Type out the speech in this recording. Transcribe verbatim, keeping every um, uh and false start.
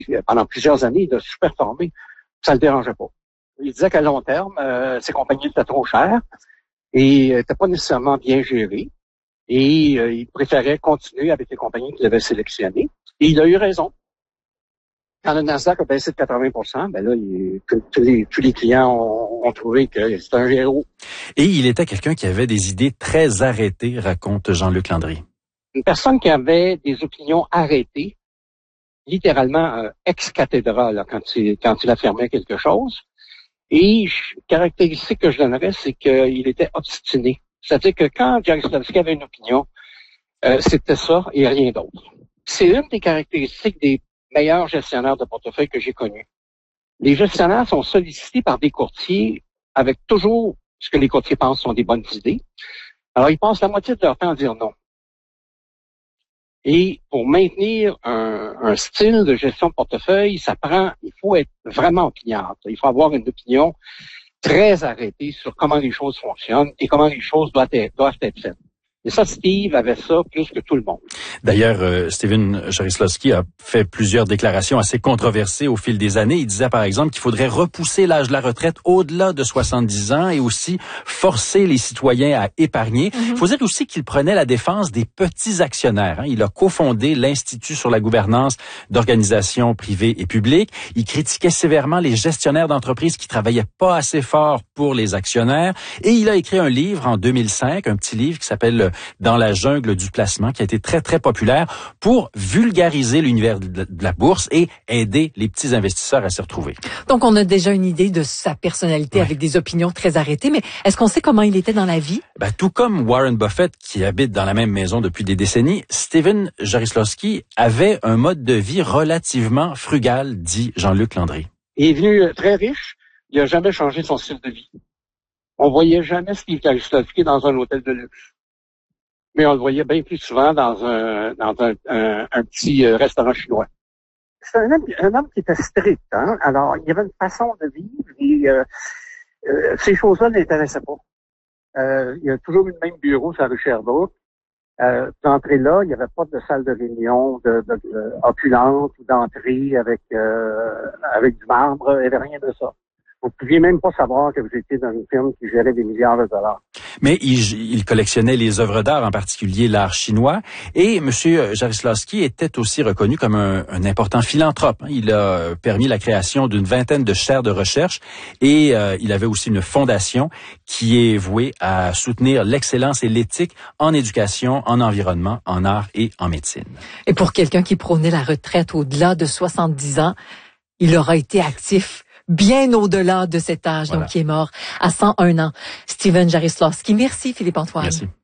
pendant plusieurs années, il a sous-performé. Ça le dérangeait pas. Il disait qu'à long terme, euh, ses compagnies étaient trop chères et n'étaient pas nécessairement bien gérées. Et euh, il préférait continuer avec les compagnies qu'il avait sélectionnées. Et il a eu raison. Quand le Nasdaq a baissé de quatre-vingts pour cent, ben là, il, tous, les, tous les clients ont, ont trouvé que c'était un héros. Et il était quelqu'un qui avait des idées très arrêtées, raconte Jean-Luc Landry. Une personne qui avait des opinions arrêtées, littéralement euh, ex cathedra là, quand il, quand il affirmait quelque chose. Et caractéristique que je donnerais, c'est qu'il était obstiné. C'est-à-dire que quand Jarislowsky avait une opinion, euh, c'était ça et rien d'autre. C'est une des caractéristiques des meilleurs gestionnaires de portefeuille que j'ai connus. Les gestionnaires sont sollicités par des courtiers avec toujours ce que les courtiers pensent sont des bonnes idées. Alors, ils passent la moitié de leur temps à dire non. Et pour maintenir un, un style de gestion de portefeuille, ça prend, il faut être vraiment opiniâtre. Il faut avoir une opinion très arrêtée sur comment les choses fonctionnent et comment les choses doivent être, doivent être faites. Et ça, Steve avait ça plus que tout le monde. D'ailleurs, euh, Steven Jarislowsky a fait plusieurs déclarations assez controversées au fil des années. Il disait, par exemple, qu'il faudrait repousser l'âge de la retraite au-delà de soixante-dix ans et aussi forcer les citoyens à épargner. Il mm-hmm. faut dire aussi qu'il prenait la défense des petits actionnaires. Hein. Il a cofondé l'Institut sur la gouvernance d'organisations privées et publiques. Il critiquait sévèrement les gestionnaires d'entreprises qui travaillaient pas assez fort pour les actionnaires. Et il a écrit un livre en deux mille cinq, un petit livre qui s'appelle Dans la jungle du placement, qui a été très, très populaire pour vulgariser l'univers de la bourse et aider les petits investisseurs à s'y retrouver. Donc, on a déjà une idée de sa personnalité ouais. avec des opinions très arrêtées, mais est-ce qu'on sait comment il était dans la vie? Ben, tout comme Warren Buffett, qui habite dans la même maison depuis des décennies, Steven Jarislowsky avait un mode de vie relativement frugal, dit Jean-Luc Landry. Il est venu très riche, il n'a jamais changé son style de vie. On voyait jamais Steve Jarislowsky dans un hôtel de luxe. Mais on le voyait bien plus souvent dans un dans un, un, un petit restaurant chinois. C'est un homme, un homme qui était strict, hein. Alors, il y avait une façon de vivre et euh, euh, ces choses-là ne l'intéressaient pas. Euh, il y a toujours eu le même bureau sur la rue Sherbrooke. Euh, d'entrée là, il n'y avait pas de salle de réunion de, de, de opulente ou d'entrée avec euh, avec du marbre. Il n'y avait rien de ça. Vous ne pouviez même pas savoir que vous étiez dans une firme qui gérait des milliards de dollars. Mais il, il collectionnait les œuvres d'art, en particulier l'art chinois. Et M. Jarislowsky était aussi reconnu comme un, un important philanthrope. Il a permis la création d'une vingtaine de chaires de recherche et euh, il avait aussi une fondation qui est vouée à soutenir l'excellence et l'éthique en éducation, en environnement, en art et en médecine. Et pour quelqu'un qui prônait la retraite au-delà de soixante-dix ans, il aura été actif bien au-delà de cet âge, voilà. Donc qui est mort à cent un ans. Steven Jarislowsky. Merci Philippe Antoine. Merci.